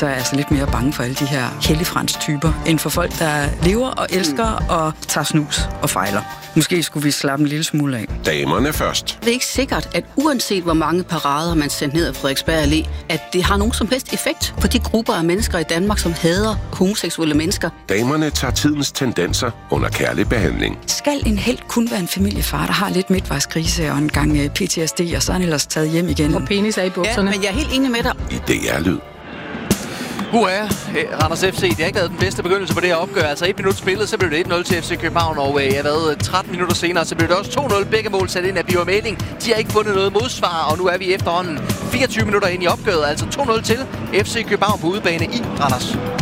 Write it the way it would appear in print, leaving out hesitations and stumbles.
der er altså lidt mere bange for alle de her helligfrans-typer, end for folk, der lever og elsker og tager snus og fejler. Måske skulle vi slappe en lille smule af. Damerne først. Det er ikke sikkert, at uanset hvor mange parader man sendt ned af Frederiksberg Allé, at det har nogen som helst effekt på de grupper af mennesker i Danmark, som hader homoseksuelle mennesker. Damerne tager tidens tendenser under kærlig behandling. Skal en helt kun være en familiefar, der har lidt midtvejskrise og en gang PTSD, og så er han ellers taget hjem igen? Og penis er i bukserne. Ja, men jeg er helt enig med dig. I DR-lyd. Randers FC, det har ikke været den bedste begyndelse på det her opgør. Altså 1 minut spillet, så blev det 1-0 til FC København, og 13 minutter senere, så blev det også 2-0. Begge mål sat ind af Biver Meding. De har ikke fundet noget modsvar, og nu er vi efterhånden 24 minutter ind i opgøret, altså 2-0 til FC København på udebane i Randers.